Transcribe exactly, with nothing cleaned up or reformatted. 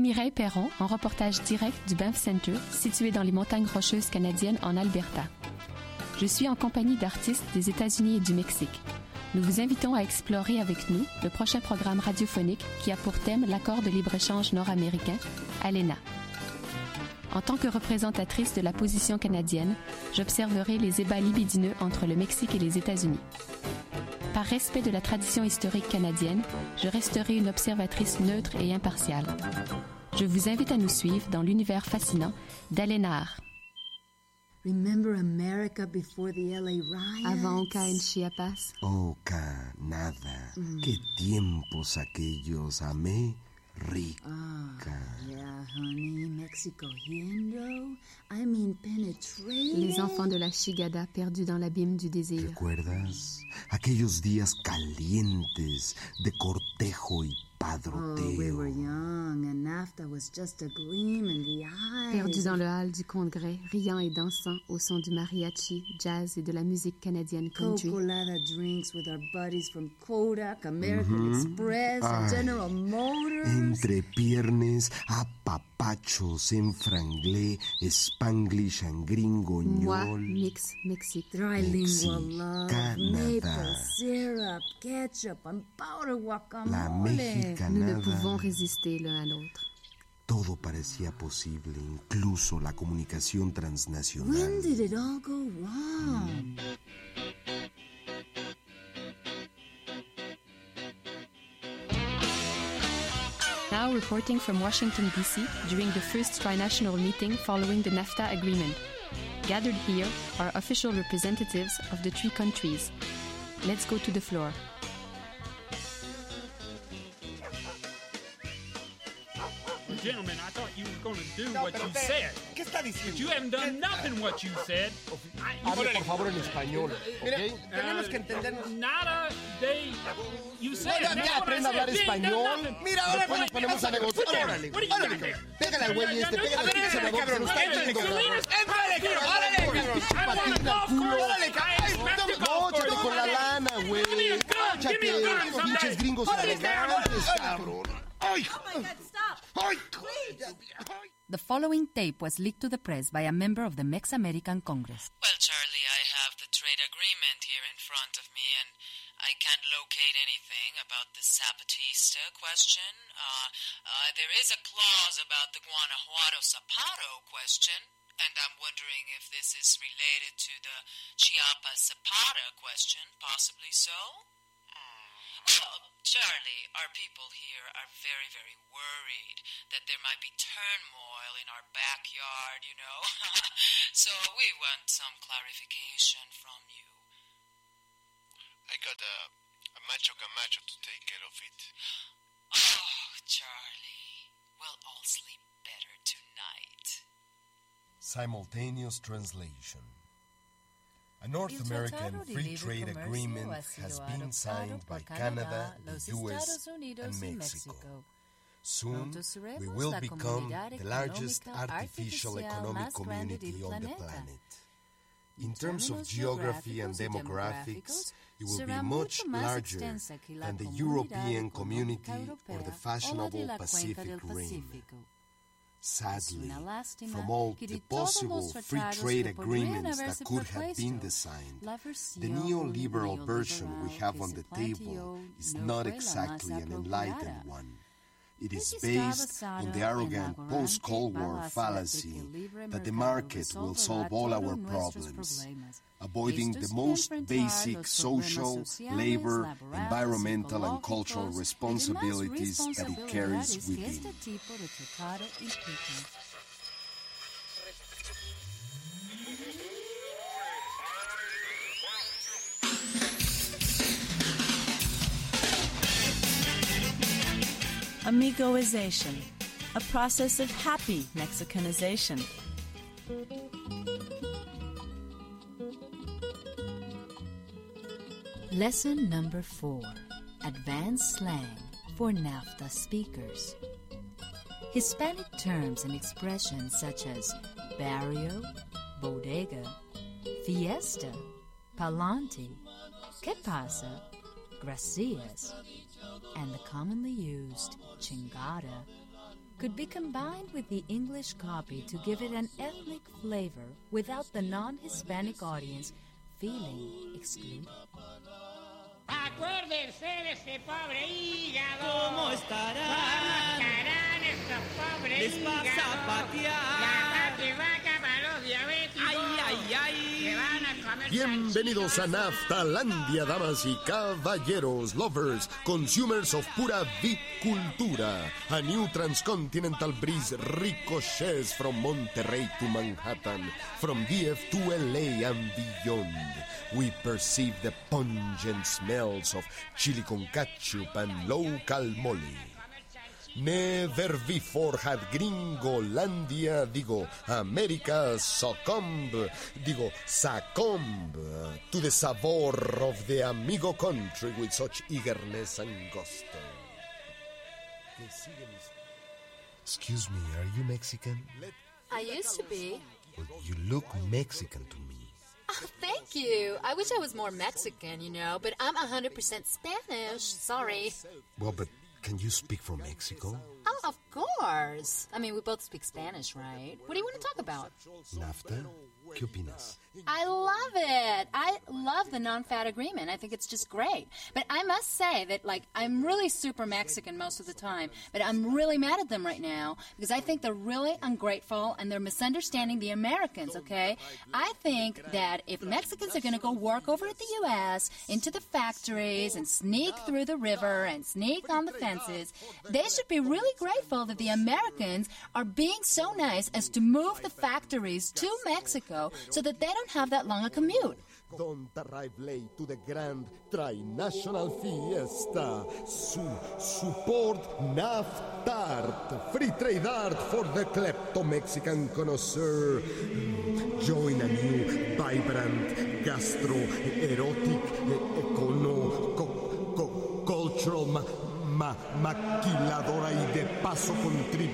Mireille Perron en reportage direct du Banff Center, situé dans les montagnes rocheuses canadiennes en Alberta. Je suis en compagnie d'artistes des États-Unis et du Mexique. Nous vous invitons à explorer avec nous le prochain programme radiophonique qui a pour thème l'accord de libre-échange nord-américain, A L E N A. En tant que représentatrice de la position canadienne, j'observerai les ébats libidineux entre le Mexique et les États-Unis. Par respect de la tradition historique canadienne, je resterai une observatrice neutre et impartiale. Je vous invite à nous suivre dans l'univers fascinant d'Alenar. Remember America before the L A riots? Avant Oka en Chiapas. Oka, nada. Mm. Qué tiempos aquellos, amé. Rica. Oh, yeah, honey. Mexico Hiendo. I mean, penetrating. Les enfants de la Chigada perdus dans l'abîme du désir. ¿Recuerdas aquellos días calientes de cortejo y padroteo? Oh, we were young and NAFTA was just a gleam in the eyes. Perdus dans le hall du Congrès, riant et dansant au son du mariachi, jazz et de la musique canadienne country. Cocolada drinks with our buddies from Kodak, American mm-hmm. Express, and General Motors. Entre piernas, apapachos en franglais, spanglish and gringoñol. Moi, mix, Mexique. Trilingual love, maple syrup, ketchup, and powder guacamole. La mexicanada. Nous ne pouvons résister l'un à l'autre. Todo parecía posible, incluso la comunicación transnacional. When did it all go wrong? Now reporting from Washington, D C during the first trinational meeting following the NAFTA agreement. Gathered here are official representatives of the three countries. Let's go to the floor. Gentlemen, I thought you were going to do no, what you said. ¿Qué está diciendo? But you haven't done nothing what you said. Hable por favor en español, ¿ok? Mira, tenemos que entendernos. Nada de... You said... No, ya aprenda a hablar español. Mira, ahora después nos ponemos a negociar. Órale, órale. Pégale al güey este, pégale al senador. Se nos está yendo. ¡Éntrale, cabrón! ¡Órale, cabrón! ¡Móchate con la lana, güey! ¡Móchate! Pinches gringos arrogantes, cabrón. Oh my God, stop! Please. The following tape was leaked to the press by a member of the Mex-American Congress. Well, Charlie, I have the trade agreement here in front of me, and I can't locate anything about the Zapatista question. Uh, uh, there is a clause about the Guanajuato Zapata question, and I'm wondering if this is related to the Chiapas Zapata question, possibly so? Well, Charlie, our people here are very, very worried that there might be turmoil in our backyard, you know. So we want some clarification from you. I got a, a macho camacho to take care of it. Oh, Charlie, we'll all sleep better tonight. Simultaneous translation. A North American Free Trade Agreement has been signed by Canada, the U S, and Mexico. Soon, we will become the largest artificial economic community on the planet. In terms of geography and demographics, it will be much larger than the European Community or the fashionable Pacific Rim. Sadly, from all the possible free trade agreements that could have been designed, the neoliberal version we have on the table is not exactly an enlightened one. It is based on the arrogant post-Cold War fallacy that the market will solve all our problems, avoiding the most basic social, labor, environmental, and cultural responsibilities that it carries within. Amigoization, a process of happy Mexicanization. Lesson number four, Advanced Slang for NAFTA Speakers. Hispanic terms and expressions such as barrio, bodega, fiesta, palante, que pasa, gracias, and the commonly used chingada could be combined with the English copy to give it an ethnic flavor without the non-Hispanic audience feeling excluded. Acuérdense de ese pobre hígado. ¿Cómo estarán? ¿Cómo estarán estos pobres Les hígados? vas a patear. La que vaca para los diabéticos. Ay, ay, ay. Que van a comer Bienvenidos a Naftalandia, damas y caballeros, lovers, consumers of pura cultura. A new transcontinental breeze ricochets from Monterrey to Manhattan, from D F to L A and beyond. We perceive the pungent smells of chili con ketchup and local mole. Never before had Gringolandia, digo, America succumb, digo, succumb to the savor of the amigo country with such eagerness and gusto. Excuse me, are you Mexican? I used to be. Well, you look Mexican to me. Oh, thank you. I wish I was more Mexican, you know, but I'm one hundred percent Spanish. Sorry. Well, but can you speak from Mexico? Oh, of course. I mean, we both speak Spanish, right? What do you want to talk about? NAFTA? ¿Qué opinas? I love it. I love the non-fat agreement. I think it's just great. But I must say that, like, I'm really super Mexican most of the time, but I'm really mad at them right now because I think they're really ungrateful and they're misunderstanding the Americans, okay? I think that if Mexicans are going to go work over at the U S into the factories and sneak through the river and sneak on the fences, they should be really grateful that the Americans are being so nice as to move the factories to Mexico so that they don't have that long a commute. Don't arrive late to the grand tri-national fiesta. Su support NAFTART, free trade art for the klepto-Mexican connoisseur. Join a new, vibrant, gastro-erotic, econo, co, co, cultural ma, ma, maquiladora y de paso contribuye